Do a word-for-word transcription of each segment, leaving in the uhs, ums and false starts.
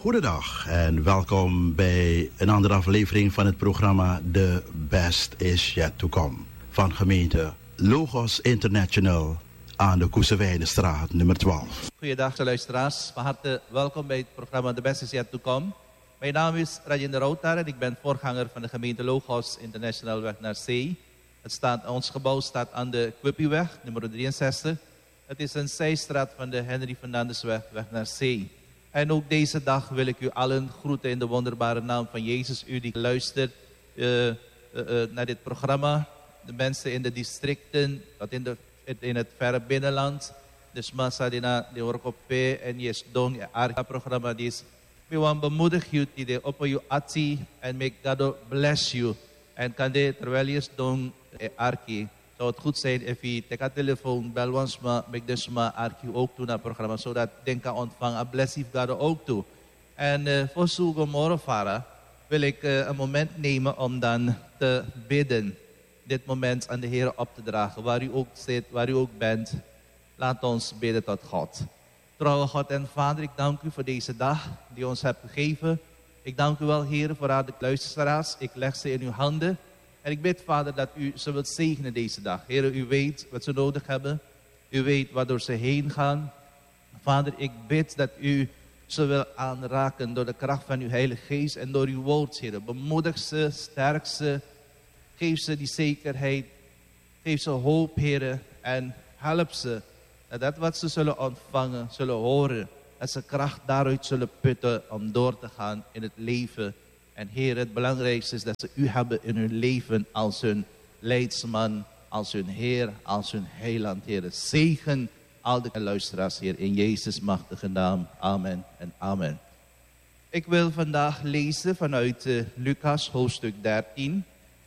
Goedendag en welkom bij een andere aflevering van het programma The Best Is Yet To Come van gemeente Logos International aan de Koesewijnenstraat nummer twaalf. Goeiedag luisteraars, van harte welkom bij het programma The Best Is Yet To Come. Mijn naam is Rajinder Routar en ik ben voorganger van de gemeente Logos International weg naar zee. Het staat, ons gebouw staat aan de Quippyweg, nummer drieënzestig. Het is een zijstraat van de Henry Fernandesweg weg naar zee. En ook deze dag wil ik u allen groeten in de wonderbare naam van Jezus. U die luistert uh, uh, uh, naar dit programma. De mensen in de districten, dat in, de, in het verre binnenland. Dus massa die na de workope en yes dong het arka programma is. We want bemoedig u die de op u ati en make God bless you. En kan de terwijl je dong het arki. Zou het goed zijn if je teka telefoon bel ons maar make dus maar arki ook toe naar het programma zodat denk kan ontvangen a blessing God ook toe. En uh, voor zo'n morgen varen wil ik uh, een moment nemen om dan te bidden. Dit moment aan de Heer op te dragen. Waar u ook zit, waar u ook bent. Laat ons bidden tot God. Trouwe God en Vader, ik dank u voor deze dag die u ons hebt gegeven. Ik dank u wel, Heer, voor de luisteraars. Ik leg ze in uw handen. En ik bid, Vader, dat u ze wilt zegenen deze dag. Heer, u weet wat ze nodig hebben. U weet waardoor ze heen gaan. Vader, ik bid dat u ze wil aanraken door de kracht van uw Heilige Geest en door uw woord, Heer. Bemoedig ze, sterk ze. Geef ze die zekerheid. Geef ze hoop, Heer. En help ze. Dat dat wat ze zullen ontvangen, zullen horen. Dat ze kracht daaruit zullen putten om door te gaan in het leven. En Heer, het belangrijkste is dat ze u hebben in hun leven als hun leidsman, als hun Heer, als hun heiland, Heer. Zegen al de luisteraars, Heer, in Jezus' machtige naam. Amen en amen. Ik wil vandaag lezen vanuit uh, Lucas hoofdstuk dertien.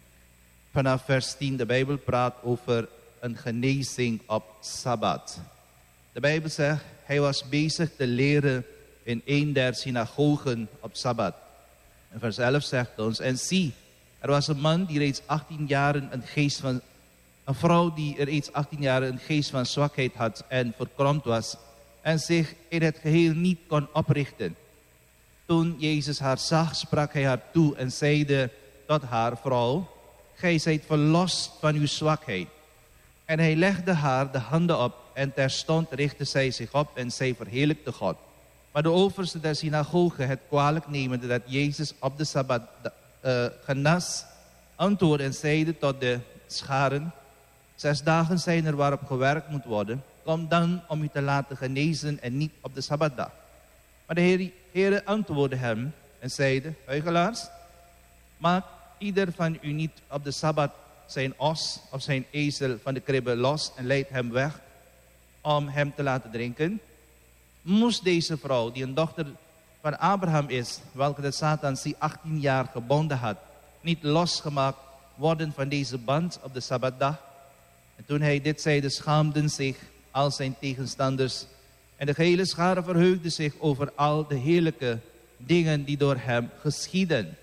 Vanaf vers tien, de Bijbel praat over een genezing op Sabbat. De Bijbel zegt, hij was bezig te leren in een der synagogen op Sabbat. En vers elf zegt ons, en zie, er was een man die reeds achttien jaren een geest van, een vrouw die reeds achttien jaren een geest van zwakheid had en verkromd was en zich in het geheel niet kon oprichten. Toen Jezus haar zag, sprak hij haar toe en zeide tot haar, vrouw, gij zijt verlost van uw zwakheid. En hij legde haar de handen op en terstond richtte zij zich op en zij verheerlijkte God. Maar de overste der synagoge, het kwalijk nemende dat Jezus op de Sabbat uh, genas, antwoordde en zeide tot de scharen, zes dagen zijn er waarop gewerkt moet worden. Kom dan om u te laten genezen en niet op de Sabbatdag. Maar de Heer, Heer antwoordde hem en zeide, huichelaars, maak ieder van u niet op de Sabbat zijn os of zijn ezel van de kribbe los en leidt hem weg om hem te laten drinken. Moest deze vrouw, die een dochter van Abraham is, welke de Satan zie achttien jaar gebonden had, niet losgemaakt worden van deze band op de Sabbatdag? En toen hij dit zeide, schaamden zich al zijn tegenstanders. En de gehele schare verheugde zich over al de heerlijke dingen die door hem geschieden.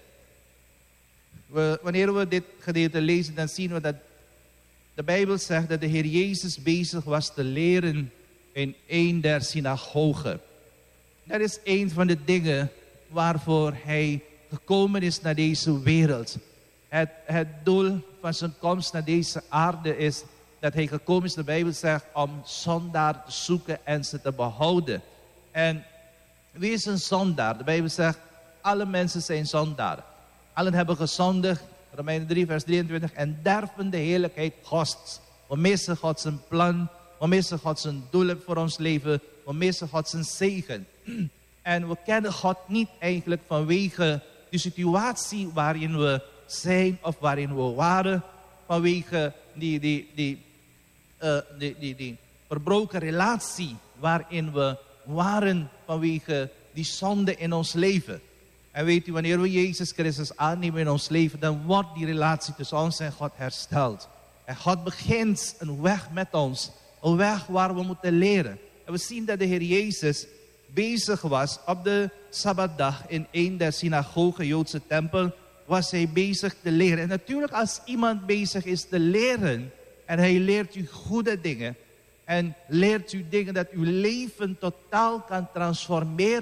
We, wanneer we dit gedeelte lezen, dan zien we dat de Bijbel zegt dat de Heer Jezus bezig was te leren in een der synagogen. Dat is een van de dingen waarvoor hij gekomen is naar deze wereld. Het, het doel van zijn komst naar deze aarde is dat hij gekomen is, de Bijbel zegt, om zondaar te zoeken en ze te behouden. En wie is een zondaar? De Bijbel zegt, alle mensen zijn zondaar. Allen hebben gezondigd, Romeinen drie vers drieëntwintig, en derven de heerlijkheid Gods. We missen God zijn plan, we missen God zijn doelen voor ons leven, we missen God zijn zegen. En we kennen God niet eigenlijk vanwege de situatie waarin we zijn of waarin we waren, vanwege die, die, die, uh, die, die, die verbroken relatie waarin we waren, vanwege die zonde in ons leven. En weet u, wanneer we Jezus Christus aannemen in ons leven, dan wordt die relatie tussen ons en God hersteld. En God begint een weg met ons, een weg waar we moeten leren. En we zien dat de Heer Jezus bezig was op de Sabbatdag in een der synagogen, Joodse tempel, was hij bezig te leren. En natuurlijk als iemand bezig is te leren en hij leert u goede dingen en leert u dingen dat uw leven totaal kan transformeren,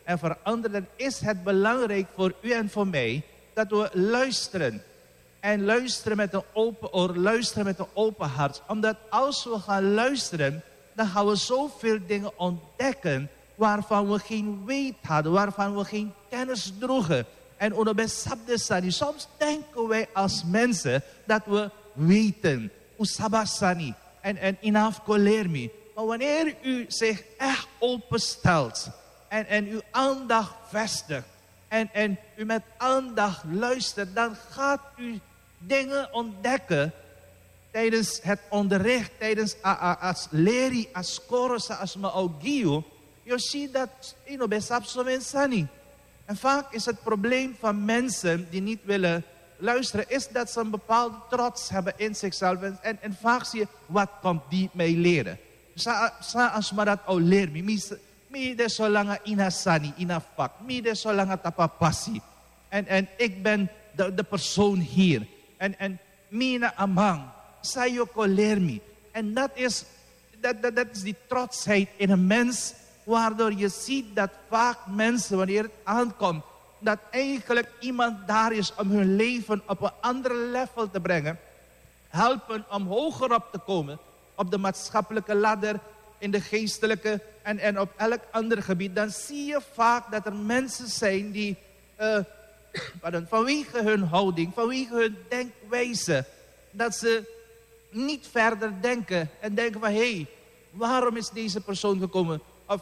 en veranderen, is het belangrijk voor u en voor mij dat we luisteren. En luisteren met een open oor, luisteren met een open hart. Omdat als we gaan luisteren, dan gaan we zoveel dingen ontdekken waarvan we geen weet hadden, waarvan we geen kennis droegen. En onobesabdesani, soms denken wij als mensen dat we weten. Usabasani en, en inaf kolermi. Maar wanneer u zich echt openstelt en, en uw aandacht vestigt en, en u met aandacht luistert, dan gaat u dingen ontdekken tijdens het onderricht, tijdens als leri, als chorus, als maogio. Je ziet dat inobesabdesani. En vaak is het probleem van mensen die niet willen luisteren, is dat ze een bepaalde trots hebben in zichzelf. En, en vaak zie je, wat komt die mij leren? Sa, sa als maar dat al leer me. Mi de zo lang ina sani, ina vak. Mi de zo lang tapapassi. En, en ik ben de, de persoon hier. En, en mina amang. Sayo ko leer me. En dat is, dat, dat, dat is die trotsheid in een mens, waardoor je ziet dat vaak mensen, wanneer het aankomt, dat eigenlijk iemand daar is om hun leven op een andere level te brengen. Helpen om hoger op te komen. Op de maatschappelijke ladder, in de geestelijke en, en op elk ander gebied. Dan zie je vaak dat er mensen zijn die uh, pardon, vanwege hun houding, vanwege hun denkwijze, dat ze niet verder denken. En denken van, hé, hey, waarom is deze persoon gekomen? Of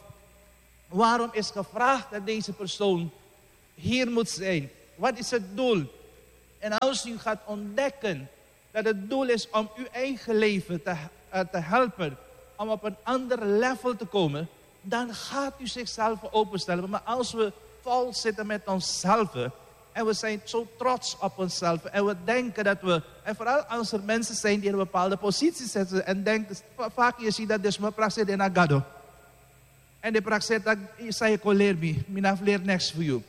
waarom is gevraagd dat deze persoon hier moet zijn? Wat is het doel? En als u gaat ontdekken dat het doel is om uw eigen leven te, uh, te helpen, om op een ander level te komen, dan gaat u zichzelf openstellen. Maar als we vol zitten met onszelf en we zijn zo trots op onszelf en we denken dat we, en vooral als er mensen zijn die in een bepaalde positie zitten en denken, vaak je ziet dat dus mijn praxis in agado. En de praxis dat zei ik leer me, mijn leer niks voor jou.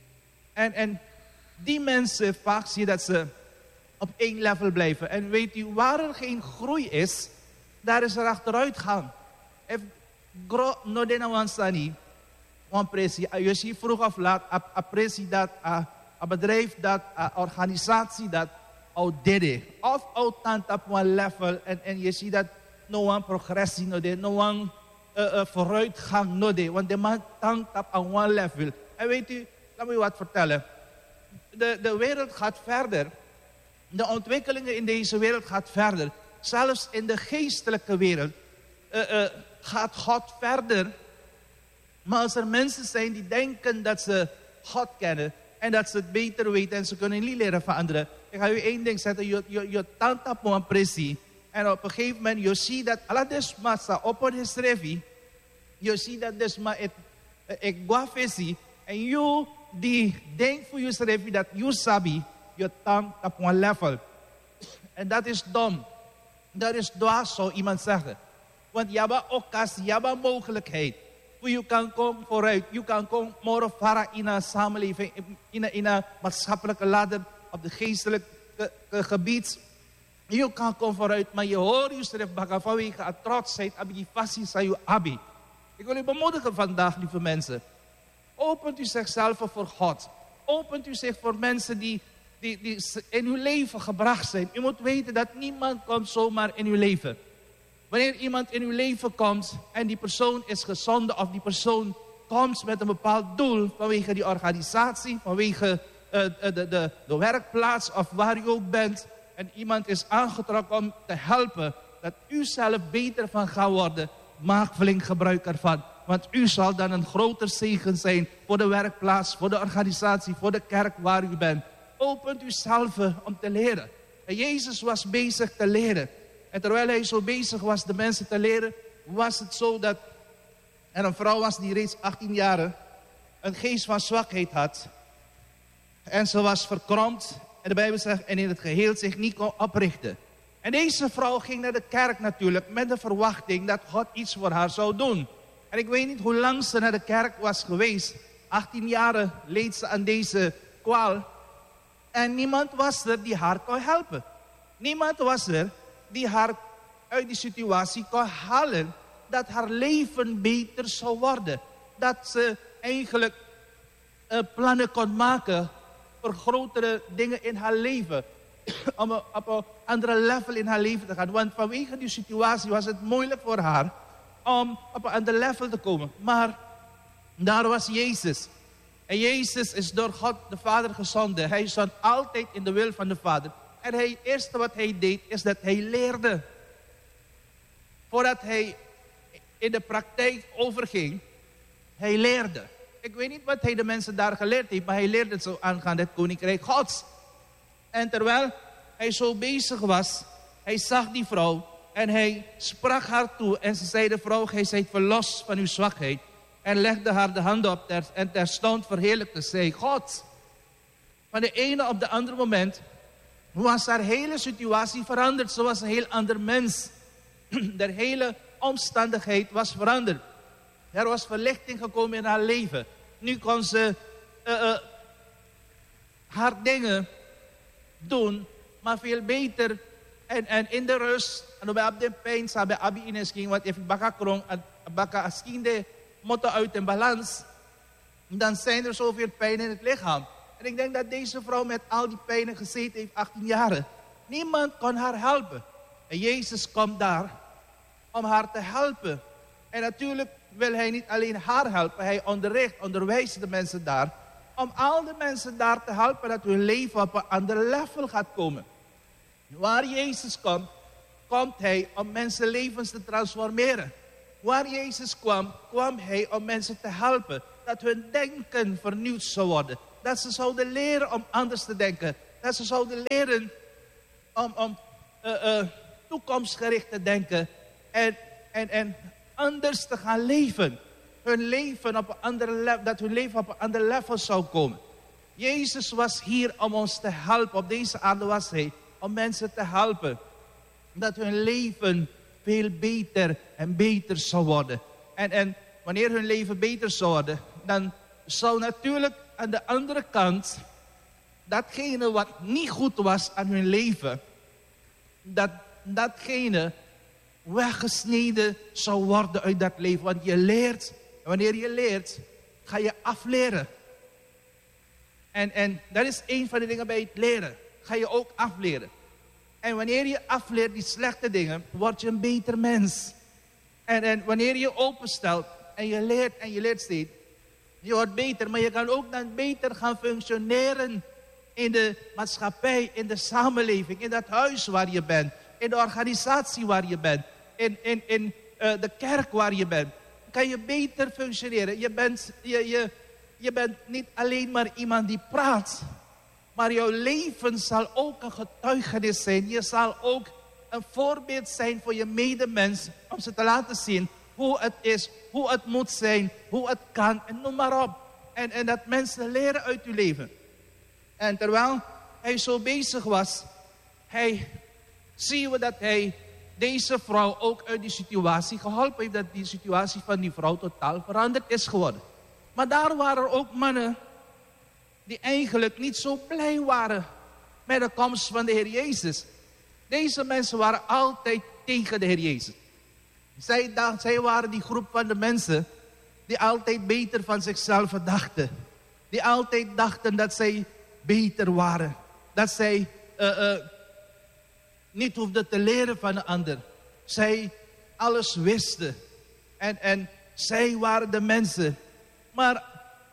En, en die mensen, vaak zie je dat ze op één level blijven. En weet u, waar er geen groei is, daar is er achteruit gaan. If gro no dena wansani, wan presi, je ziet vroeg of laat, een presi dat, een bedrijf dat, een organisatie dat, au dede, of au tant op een level, en, en je ziet dat no one progressie no de, no one uh, uh, vooruitgang no de, want de man tankt op een one level. En weet u, laat me u wat vertellen. De, de wereld gaat verder. De ontwikkelingen in deze wereld gaat verder. Zelfs in de geestelijke wereld uh, uh, gaat God verder. Maar als er mensen zijn die denken dat ze God kennen en dat ze het beter weten en ze kunnen niet leren van anderen. Ik ga u één ding zeggen, je, je, je tante op een pressie. En op een gegeven moment, je ziet dat alle desmassa op een schreef. Je ziet dat desma ik guafesi. En je die denkt voor jezelf dat je sabi, je tang op een level. En dat is dom. Dat is dwaas, zou iemand zeggen. Want je hebt occasie, je hebt mogelijkheid. Je kan komen vooruit. Je kan komen morgen varen in een samenleving, in een, in een maatschappelijke ladder, op de geestelijke gebied. Je kan komen vooruit, maar je hoort jezelf bakken vanwege het trotsheid, abi je fassie zijn je abi. Ik wil u bemoedigen vandaag, lieve mensen. Opent u zichzelf voor God. Opent u zich voor mensen die, die, die in uw leven gebracht zijn. U moet weten dat niemand komt zomaar in uw leven. Wanneer iemand in uw leven komt en die persoon is gezonden of die persoon komt met een bepaald doel vanwege die organisatie, vanwege uh, de, de, de werkplaats of waar u ook bent. En iemand is aangetrokken om te helpen dat u zelf beter van gaat worden. Maak flink gebruik ervan. Want u zal dan een groter zegen zijn voor de werkplaats, voor de organisatie, voor de kerk waar u bent. Opent u zelf om te leren. En Jezus was bezig te leren. En terwijl hij zo bezig was de mensen te leren, was het zo dat er een vrouw was die reeds achttien jaar een geest van zwakheid had. En ze was verkromd. En de Bijbel zegt, en in het geheel zich niet kon oprichten. En deze vrouw ging naar de kerk natuurlijk met de verwachting dat God iets voor haar zou doen. En ik weet niet hoe lang ze naar de kerk was geweest. achttien jaar leed ze aan deze kwaal. En niemand was er die haar kon helpen. Niemand was er die haar uit die situatie kon halen. Dat haar leven beter zou worden. Dat ze eigenlijk uh, plannen kon maken voor grotere dingen in haar leven. Om een, op een andere level in haar leven te gaan. Want vanwege die situatie was het moeilijk voor haar om op een ander level te komen. Maar daar was Jezus. En Jezus is door God de Vader gezonden. Hij stond altijd in de wil van de Vader. En het eerste wat hij deed is dat hij leerde. Voordat hij in de praktijk overging, hij leerde. Ik weet niet wat hij de mensen daar geleerd heeft, maar hij leerde het zo aangaande het Koninkrijk Gods. En terwijl hij zo bezig was, hij zag die vrouw en hij sprak haar toe. En ze zei, de vrouw, gij zijt verlost van uw zwakheid. En legde haar de handen op ter, en terstond verheerlijkte zij God. Van de ene op de andere moment was haar hele situatie veranderd. Ze was een heel ander mens. De hele omstandigheid was veranderd. Er was verlichting gekomen in haar leven. Nu kon ze uh, uh, haar dingen doen, maar veel beter. En, en in de rust, en bij de pijn, sabi abi ines ging, wat even baka krong, baka askinde, motto uit in balans. Dan zijn er zoveel pijn in het lichaam. En ik denk dat deze vrouw met al die pijnen gezeten heeft, achttien jaren. Niemand kon haar helpen. En Jezus komt daar om haar te helpen. En natuurlijk wil hij niet alleen haar helpen. Hij onderricht, onderwijst de mensen daar. Om al de mensen daar te helpen dat hun leven op een ander level gaat komen. Waar Jezus komt, komt hij om mensenlevens te transformeren. Waar Jezus kwam, kwam hij om mensen te helpen. Dat hun denken vernieuwd zou worden. Dat ze zouden leren om anders te denken. Dat ze zouden leren om, om uh, uh, toekomstgericht te denken. En, en, en anders te gaan leven. Hun leven op een andere level, dat hun leven op een ander level zou komen. Jezus was hier om ons te helpen. Op deze aarde was hij om mensen te helpen. Dat hun leven veel beter en beter zou worden. En, en wanneer hun leven beter zou worden, dan zou natuurlijk aan de andere kant datgene wat niet goed was aan hun leven, dat datgene weggesneden zou worden uit dat leven. Want je leert, wanneer je leert, ga je afleren. En, en dat is een van de dingen bij het leren. Ga je ook afleren. En wanneer je afleert die slechte dingen, word je een beter mens. En, en wanneer je openstelt en je leert en je leert steeds, je wordt beter. Maar je kan ook dan beter gaan functioneren in de maatschappij, in de samenleving, in dat huis waar je bent, in de organisatie waar je bent, in, in, in uh, de kerk waar je bent. Kan je beter functioneren. Je bent, je, je, je bent niet alleen maar iemand die praat, maar jouw leven zal ook een getuigenis zijn. Je zal ook een voorbeeld zijn voor je medemens, om ze te laten zien hoe het is, hoe het moet zijn, hoe het kan en noem maar op. En, en dat mensen leren uit uw leven. En terwijl hij zo bezig was, hij, zien we dat hij deze vrouw ook uit die situatie geholpen heeft. Dat die situatie van die vrouw totaal veranderd is geworden. Maar daar waren ook mannen die eigenlijk niet zo blij waren met de komst van de Heer Jezus. Deze mensen waren altijd tegen de Heer Jezus. Zij, zij waren die groep van de mensen die altijd beter van zichzelf dachten. Die altijd dachten dat zij beter waren. Dat zij uh, uh, niet hoefden te leren van een ander. Zij alles wisten. En, en zij waren de mensen. Maar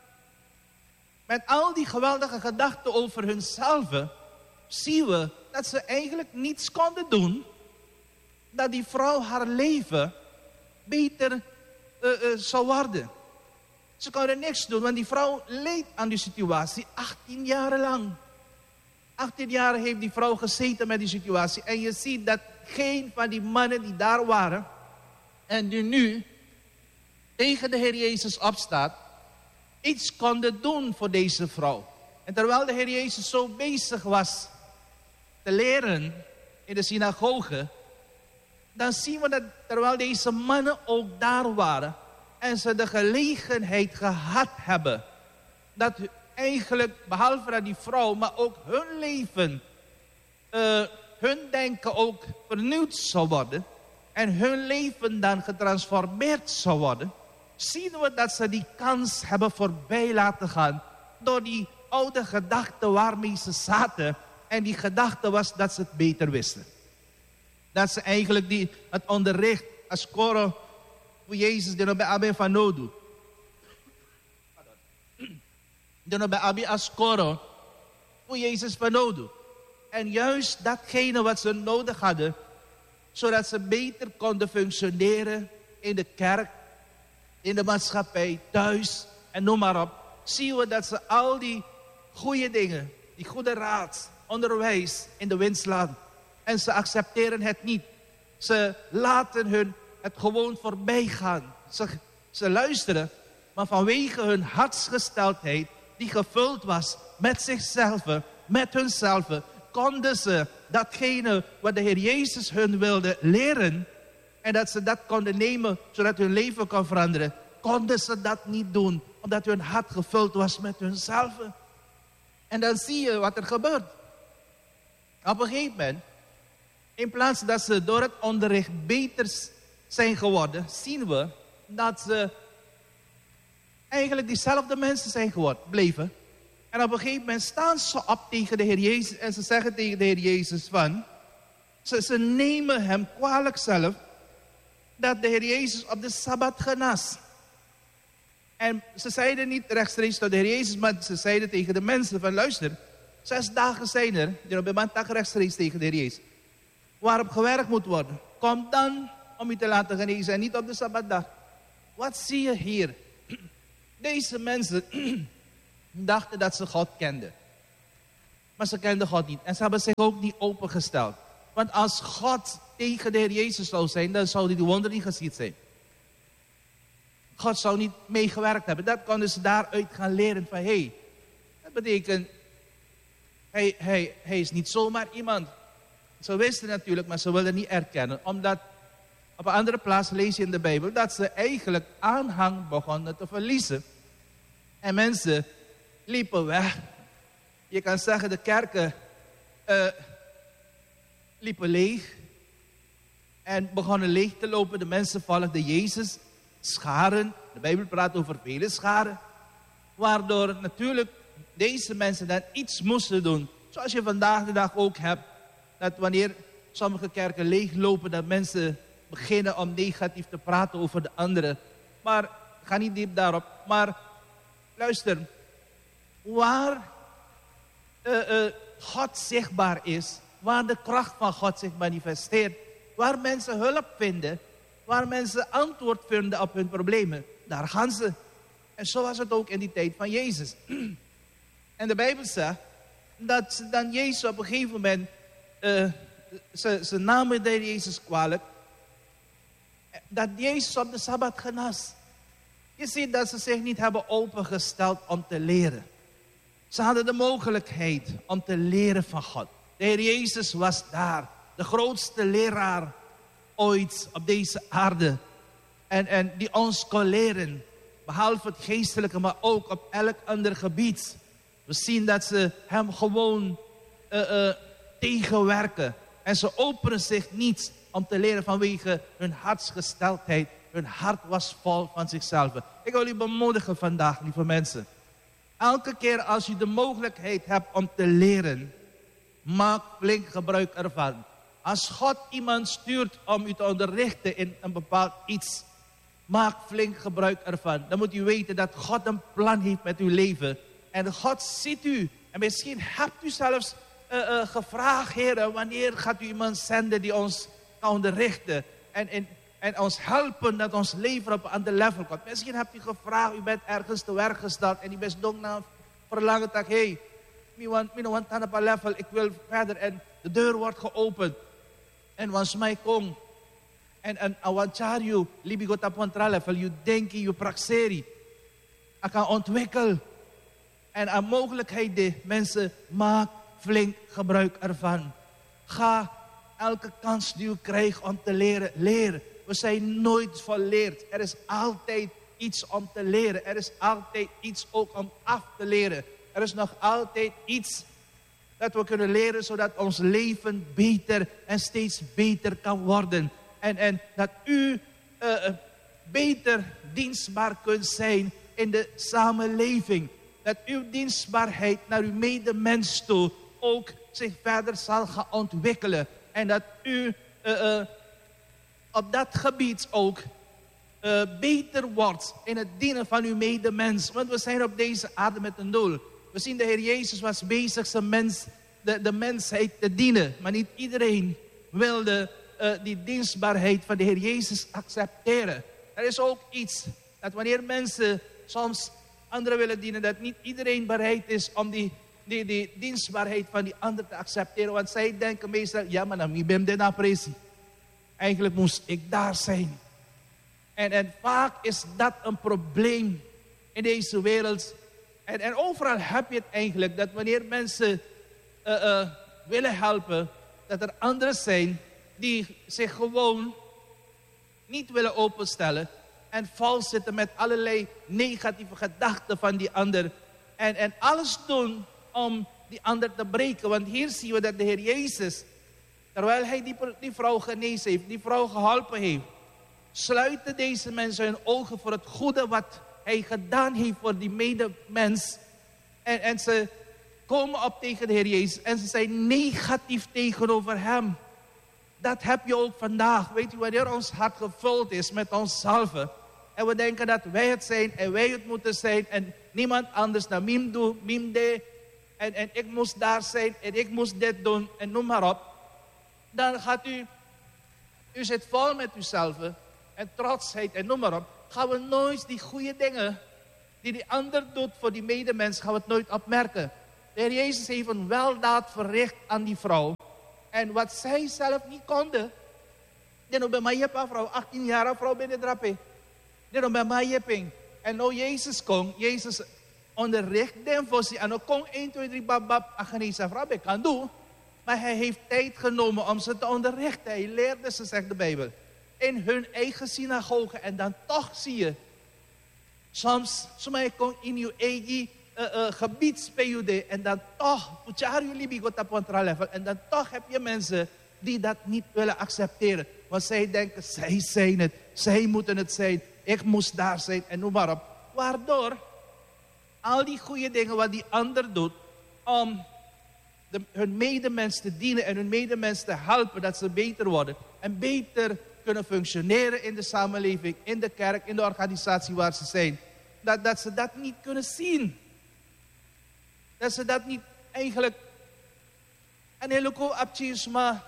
met al die geweldige gedachten over hunzelf, zien we dat ze eigenlijk niets konden doen dat die vrouw haar leven beter uh, uh, zou worden. Ze konden niks doen, want die vrouw leed aan die situatie achttien jaar lang. achttien jaar heeft die vrouw gezeten met die situatie. En je ziet dat geen van die mannen die daar waren en die nu tegen de Heer Jezus opstaat, iets konden doen voor deze vrouw. En terwijl de Heer Jezus zo bezig was te leren in de synagoge, dan zien we dat terwijl deze mannen ook daar waren en ze de gelegenheid gehad hebben, dat eigenlijk, behalve dat die vrouw, maar ook hun leven, uh, hun denken ook vernieuwd zou worden en hun leven dan getransformeerd zou worden, zien we dat ze die kans hebben voorbij laten gaan door die oude gedachten waarmee ze zaten. En die gedachte was dat ze het beter wisten. Dat ze eigenlijk die, het onderricht als koro voor Jezus die nog bij Abbe van Nodu. Die nog bij Abbe als koro voor Jezus van Nodu. En juist datgene wat ze nodig hadden, zodat ze beter konden functioneren in de kerk, in de maatschappij, thuis en noem maar op. Zien we dat ze al die goede dingen, die goede raad, onderwijs in de wind slaan. En ze accepteren het niet. Ze laten hun het gewoon voorbij gaan. Ze, ze luisteren, maar vanwege hun hartsgesteldheid, die gevuld was met zichzelf, met hunzelf, konden ze datgene wat de Heer Jezus hun wilde leren, en dat ze dat konden nemen, zodat hun leven kon veranderen, konden ze dat niet doen, omdat hun hart gevuld was met hunzelf. En dan zie je wat er gebeurt. Op een gegeven moment, in plaats dat ze door het onderricht beter zijn geworden, zien we dat ze eigenlijk diezelfde mensen zijn geworden, bleven. En op een gegeven moment staan ze op tegen de Heer Jezus en ze zeggen tegen de Heer Jezus van, ze, ze nemen hem kwalijk zelf, dat de Heer Jezus op de Sabbat genas. En ze zeiden niet rechtstreeks tot de Heer Jezus, maar ze zeiden tegen de mensen van, luister, zes dagen zijn er, die op de maandag rechtstreeks tegen de Heer Jezus, waarop gewerkt moet worden. Kom dan om u te laten genezen en niet op de Sabbatdag. Wat zie je hier? Deze mensen dachten dat ze God kenden. Maar ze kenden God niet. En ze hebben zich ook niet opengesteld. Want als God tegen de Heer Jezus zou zijn, dan zou hij de wonder niet geschied zijn. God zou niet meegewerkt hebben. Dat konden ze daaruit gaan leren van, hé, hey, dat betekent, hij, hij, hij is niet zomaar iemand. Ze wisten natuurlijk, maar ze wilden niet erkennen. Omdat, op een andere plaats lees je in de Bijbel, dat ze eigenlijk aanhang begonnen te verliezen. En mensen liepen weg. Je kan zeggen, de kerken uh, liepen leeg. En begonnen leeg te lopen. De mensen volgden Jezus. Scharen. De Bijbel praat over vele scharen. Waardoor natuurlijk deze mensen dan iets moesten doen. Zoals je vandaag de dag ook hebt. Dat wanneer sommige kerken leeglopen, dat mensen beginnen om negatief te praten over de anderen. Maar, ik ga niet diep daarop. Maar, luister. Waar uh, uh, God zichtbaar is, waar de kracht van God zich manifesteert, waar mensen hulp vinden, waar mensen antwoord vinden op hun problemen, daar gaan ze. En zo was het ook in die tijd van Jezus. En de Bijbel zegt dat ze dan Jezus op een gegeven moment, uh, ze, ze namen de Heer Jezus kwalijk, dat Jezus op de Sabbat genas. Je ziet dat ze zich niet hebben opengesteld om te leren. Ze hadden de mogelijkheid om te leren van God. De Heer Jezus was daar. De grootste leraar ooit op deze aarde. En, en die ons kon leren. Behalve het geestelijke, maar ook op elk ander gebied. We zien dat ze hem gewoon uh, uh, tegenwerken. En ze openen zich niet om te leren vanwege hun hartsgesteldheid. Hun hart was vol van zichzelf. Ik wil u bemoedigen vandaag, lieve mensen. Elke keer als u de mogelijkheid hebt om te leren, maak flink gebruik ervan. Als God iemand stuurt om u te onderrichten in een bepaald iets, maak flink gebruik ervan. Dan moet u weten dat God een plan heeft met uw leven. En God ziet u. En misschien hebt u zelfs uh, uh, gevraagd, Heer, wanneer gaat u iemand zenden die ons kan onderrichten. En, en, en ons helpen dat ons leven op een ander level komt. Misschien hebt u gevraagd, u bent ergens te werk gesteld. En u bent dong naar verlangen dat, hé, hey, ik want, want op een level, ik wil verder. En de deur wordt geopend. En was mij kom. En en awanchar you, libi go tapon level, you denki, you praxeri. Ik kan ontwikkelen. En aan mogelijkheid de mensen, maak flink gebruik ervan. Ga elke kans die u krijgt om te leren, leren. We zijn nooit volleerd. Er is altijd iets om te leren. Er is altijd iets ook om af te leren. Er is nog altijd iets dat we kunnen leren, zodat ons leven beter en steeds beter kan worden. En, en dat u uh, beter dienstbaar kunt zijn in de samenleving. dat uw dienstbaarheid naar uw medemens toe ook zich verder zal gaan ontwikkelen. En dat u uh, uh, op dat gebied ook uh, beter wordt in het dienen van uw medemens. Want we zijn op deze aarde met een doel. We zien de Heer Jezus was bezig zijn mens, de, de mensheid te dienen. Maar niet iedereen wilde uh, die dienstbaarheid van de Heer Jezus accepteren. Er is ook iets dat wanneer mensen soms anderen willen dienen, dat niet iedereen bereid is om die, die, die dienstbaarheid van die ander te accepteren. Want zij denken meestal, ja maar dan ben ik daar precies. Eigenlijk moest ik daar zijn. En, en vaak is dat een probleem in deze wereld. En, en overal heb je het eigenlijk, dat wanneer mensen uh, uh, willen helpen, dat er anderen zijn die zich gewoon niet willen openstellen en vals zitten met allerlei negatieve gedachten van die ander. En, en alles doen om die ander te breken. Want hier zien we dat de Heer Jezus, terwijl hij die, die vrouw genezen heeft, die vrouw geholpen heeft, sluiten deze mensen hun ogen voor het goede wat hij gedaan heeft voor die medemens. En, en ze komen op tegen de Heer Jezus en ze zijn negatief tegenover hem. Dat heb je ook vandaag. Weet u, wanneer ons hart gevuld is met onszelf. En we denken dat wij het zijn en wij het moeten zijn. En niemand anders dan mim doe, mim de. En, en ik moest daar zijn en ik moest dit doen en noem maar op. Dan gaat u, u zit vol met uzelf en trotsheid en noem maar op. Gaan we nooit die goede dingen die die ander doet voor die medemens, gaan we het nooit opmerken. De Heer Jezus heeft een weldaad verricht aan die vrouw. En wat zij zelf niet konden. Dit bij mij een vrouw, achttien jaar vrouw binnen drape. Dit bij mij jeping. En nou Jezus kon, Jezus onderricht den voor en ook kon één, twee, drie, babab, agenese vrouw kan doen. Maar hij heeft tijd genomen om ze te onderrichten. Hij leerde ze, zegt de Bijbel, in hun eigen synagoge. En dan toch zie je, soms, soms kon in uw eigen Uh, uh, gebied spelen en dan toch, en dan toch heb je mensen die dat niet willen accepteren. Want zij denken, zij zijn het, zij moeten het zijn, ik moest daar zijn en noem maar op. Waardoor al die goede dingen wat die ander doet om de, hun medemens te dienen en hun medemens te helpen dat ze beter worden en beter kunnen functioneren in de samenleving, in de kerk, in de organisatie waar ze zijn. Dat, dat ze dat niet kunnen zien. Dat ze dat niet eigenlijk een hele koe abchisma,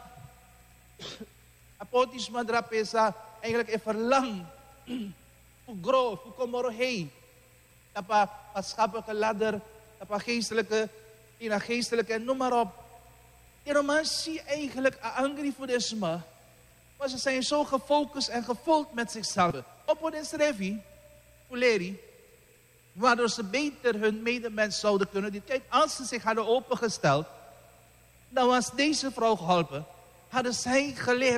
apotisma drapesa, eigenlijk een verlang voor groot, voor komorohei. Dat een maatschappelijke ladder, dat een geestelijke, een geestelijke, noem maar op. Die romans zie eigenlijk een angry voor desma. Maar ze zijn zo gefocust en gevuld met zichzelf. Op het revi, Puleri. Waardoor ze beter hun medemens zouden kunnen dienen. Kijk, als ze zich hadden opengesteld, dan was deze vrouw geholpen. Hadden zij geleerd